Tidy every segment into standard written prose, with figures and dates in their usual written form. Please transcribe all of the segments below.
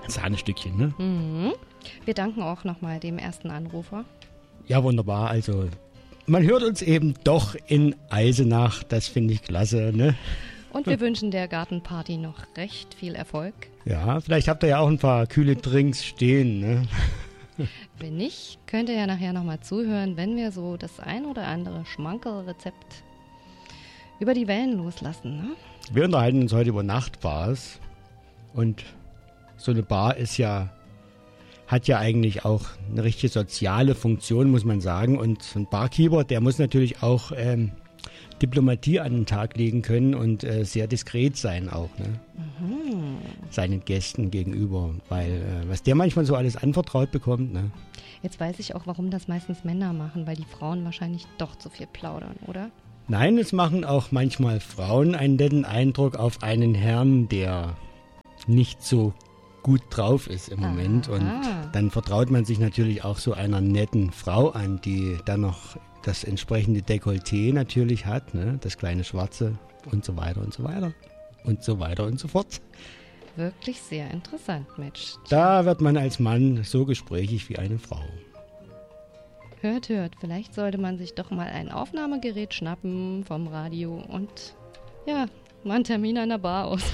Sahnestückchen, ne? Mhm. Wir danken auch nochmal dem ersten Anrufer. Ja, wunderbar. Also man hört uns eben doch in Eisenach. Das finde ich klasse, ne? Und wir wünschen der Gartenparty noch recht viel Erfolg. Ja, vielleicht habt ihr ja auch ein paar kühle Drinks stehen, ne? Wenn nicht, könnt ihr ja nachher nochmal zuhören, wenn wir so das ein oder andere Schmankerl-Rezept über die Wellen loslassen, ne? Wir unterhalten uns heute über Nachtbars. Und so eine Bar hat ja eigentlich auch eine richtige soziale Funktion, muss man sagen. Und so ein Barkeeper, der muss natürlich auch Diplomatie an den Tag legen können und sehr diskret sein auch, ne? Mhm. Seinen Gästen gegenüber. Weil was der manchmal so alles anvertraut bekommt, ne? Jetzt weiß ich auch, warum das meistens Männer machen, weil die Frauen wahrscheinlich doch zu viel plaudern, oder? Nein, es machen auch manchmal Frauen einen netten Eindruck auf einen Herrn, der nicht so gut drauf ist im Moment. Und dann vertraut man sich natürlich auch so einer netten Frau an, die dann noch das entsprechende Dekolleté natürlich hat, ne? Das kleine Schwarze und so weiter und so weiter und so weiter und so fort. Wirklich sehr interessant, Mensch. Da wird man als Mann so gesprächig wie eine Frau. Hört, vielleicht sollte man sich doch mal ein Aufnahmegerät schnappen vom Radio und ja, mal einen Termin an der Bar aus.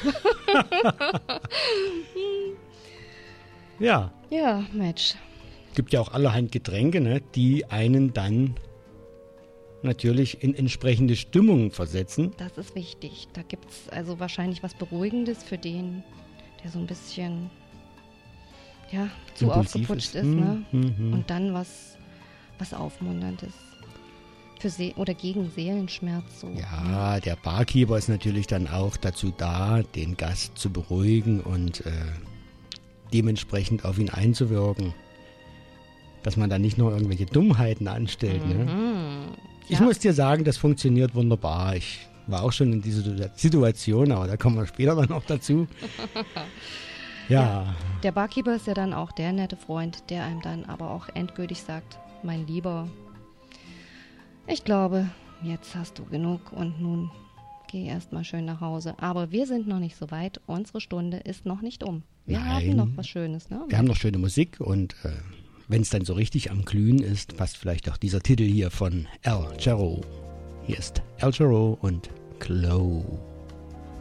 Ja. Ja, Mensch. Gibt ja auch allerhand Getränke, ne, die einen dann natürlich in entsprechende Stimmung versetzen. Das ist wichtig. Da gibt es also wahrscheinlich was Beruhigendes für den, der so ein bisschen zu Impulsiv aufgeputscht ist, ist. ne? Mhm. Und dann was Aufmunterndes für oder gegen Seelenschmerz. So. Ja, der Barkeeper ist natürlich dann auch dazu da, den Gast zu beruhigen und dementsprechend auf ihn einzuwirken. Dass man da nicht nur irgendwelche Dummheiten anstellt. Mhm. Ne? Ich Ja. muss dir sagen, das funktioniert wunderbar. Ich war auch schon in dieser Situation, aber da kommen wir später dann noch dazu. Ja. Der Barkeeper ist ja dann auch der nette Freund, der einem dann aber auch endgültig sagt, mein Lieber, ich glaube, jetzt hast du genug und nun geh erstmal schön nach Hause. Aber wir sind noch nicht so weit, unsere Stunde ist noch nicht um. Wir haben noch was Schönes, ne? Wir haben noch schöne Musik und wenn es dann so richtig am Glühen ist, passt vielleicht auch dieser Titel hier von Al Jarreau. Hier ist Al Jarreau und Glow.